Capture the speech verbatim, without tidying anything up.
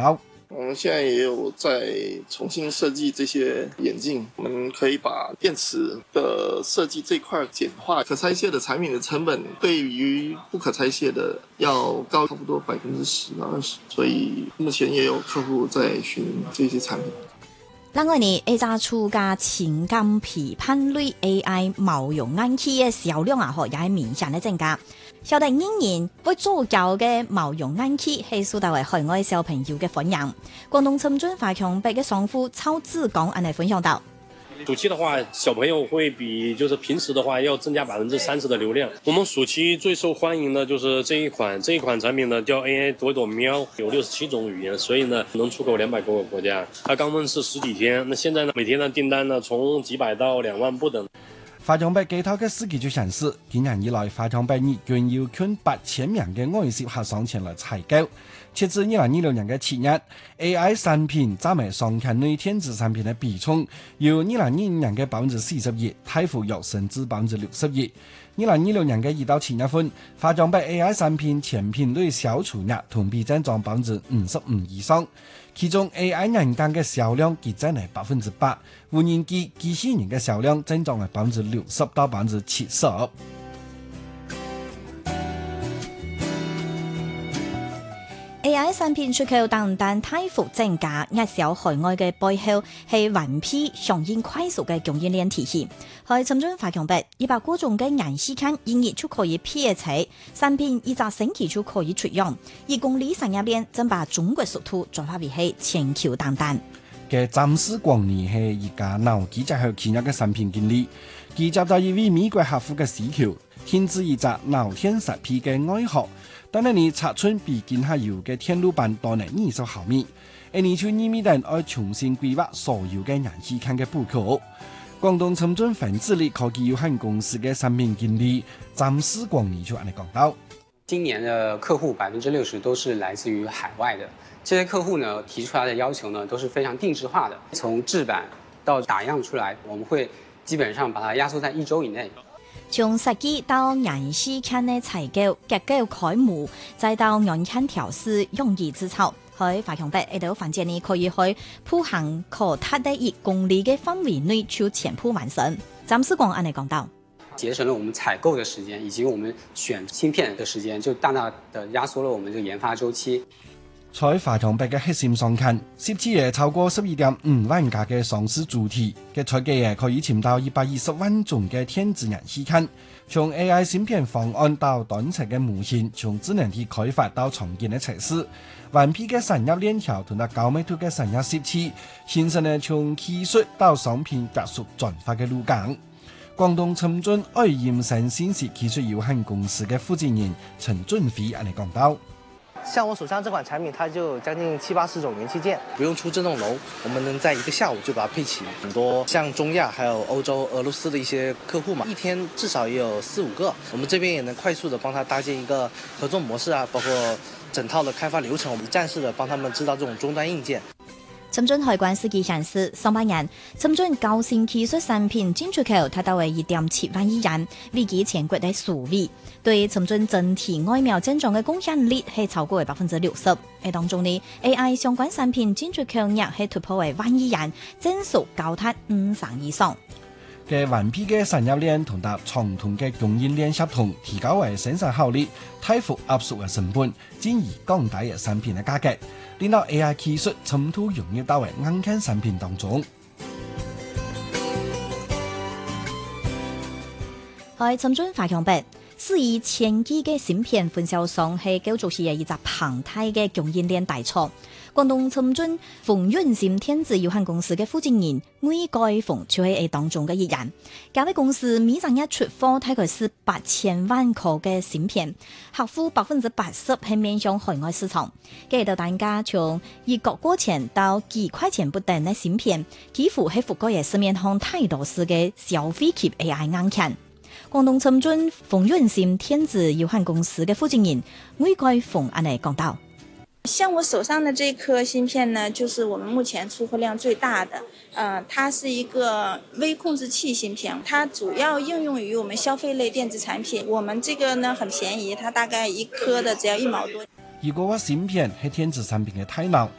到。 我们现在也有在重新设计这些眼镜，我们可以把电池的设计这块简化，可拆卸的产品的成本对于不可拆卸的要高差不多百分之十到二十，所以目前也有客户在询这些产品。 另外呢，一隻出價情感評判類 A I 毛容眼器嘅銷量啊，也係明顯的增加。曉得仍然會做教嘅毛容眼器係受到為海外小朋友嘅歡迎。廣東深圳華強北嘅商戶曹志剛安尼分享到。 暑期的話，小朋友會比就是平時的話要增加百分之三十的流量。我們暑期最受歡迎的就是這一款，這一款產品呢叫 A I 朵朵喵，有六十七種語言，所以呢能出口兩百多個國家。它剛問世十幾天，那現在呢每天的訂單呢從幾百到兩萬不等。 華強北幾套嘅司機就顯示，今年以來華強北日均有近八千名嘅外籍客上前來採購。截至二零二六年嘅七月 ，A I 產品佔埋商品內電子產品嘅比重，由二零二五年嘅百分之四十一，大幅躍升至百分之六十一。二零二六年嘅一到七月份，華強北 A I 產品全品類銷售額同比增長百分之五十五以上，其中 A I 眼鏡嘅銷量激增係百分之八，無人機機器人嘅銷量增長係百分之六十到百分之七十。 A I 產品出口單單大幅增加，壓銷海外嘅背後係環批上映快速嘅供應鏈體系。喺深圳華強北，一百個種嘅顏色間仍然就可以配齊，產品一隻星期就可以出樣。一公里產業鏈正把中國速度轉化為係全球單單。 嘅詹士廣尼係一家腦機結合企業嘅產品經理，佢接到一位美國客戶嘅需求，添置一隻腦天十 P 嘅外殼。但係你尺寸比近下游嘅天路板多呢二十毫米，而你就意味等要重新規劃所有嘅人氣看嘅布局。廣東深圳紡織力科技有限公司嘅產品經理詹士廣尼就按你講到， 今年的客戶百分之六十都是來自於海外的，這些客戶呢提出來的要求呢都是非常定制化的，從製版到打樣出來，我們會基本上把它壓縮在一周以內。 從設計到顏色間嘅採購、結構開模，再到眼鏡調試、容易製造，喺華強北一度房間呢可以去鋪行可達的一公里嘅範圍內就全部完成。詹士廣安尼講到， 節省了我們採購的時間，以及我們選芯片的時間，就大大的壓縮了我們這個研發週期。 在華強北嘅核心商圈，涉資嘅超過十二點五萬家嘅上市主體嘅設計嘅可以簽到一百二十萬種嘅電子人氣看，從 A I 芯片方案到短程嘅模型，從智能體開發到重建嘅測試，完備嘅產業鏈條同埋高密度嘅產業設計，形成咗從技術到商品加速轉化嘅路徑。廣東深圳愛鹽城信息技術有限公司嘅負責人陳俊飛安尼講到。 像我手上這款產品，它就將近七八十種元器件，不用出這棟樓，我們能在一個下午就把它配齊。很多像中亞還有歐洲、俄羅斯的一些客戶嘛，一天至少也有四五個，我們這邊也能快速的幫他搭建一個合作模式啊，包括整套的開發流程，我們一站式的幫他們知道這種終端硬件。 深圳海關司機顯示，上半年深圳高新技術產品進出口達到為一點七萬億元，位居全國的數位。對深圳整體外貿增長嘅貢獻率係超過為百分之六十。喺當中呢 ，A I 相關產品進出口額係突破為萬億元，增速高達五成以上。 嘅完備嘅產業鏈同搭傳統嘅供應鏈協同，提高為生產效率，大幅壓縮嘅成本，進而降低嘅產品嘅價格，令到 A I 技術滲透融入到為硬件產品當中。 喺深圳華強北，四億千機嘅芯片分銷商係叫做是一隻龐大嘅供應鏈大廠。廣東深圳豐潤芯電子有限公司嘅負責人魏蓋峰就係當中嘅一人。該位公司每日一出貨大概是八千萬顆嘅芯片，客戶百分之八十係面向海外市場。佢哋單價從一個塊錢到幾塊錢不等嘅芯片，幾乎係覆蓋嘅市面上太多市嘅消費級 A I 硬件。廣東深圳豐潤芯電子有限公司嘅負責人魏蓋峰安尼講到。 像我手上的這顆芯片呢，就是我們目前出貨量最大的。呃，它是一個微控制器芯片，它主要應用於我們消費類電子產品。我們這個呢很便宜，它大概一顆的只要一毛多。 如果話芯片係電子產品嘅大腦，